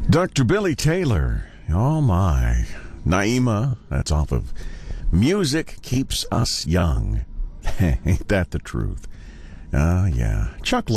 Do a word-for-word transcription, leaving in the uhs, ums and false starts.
Doctor Billy Taylor. Oh, my. Naima, that's off of Music Keeps Us Young. Ain't that the truth? Uh, yeah. Chuck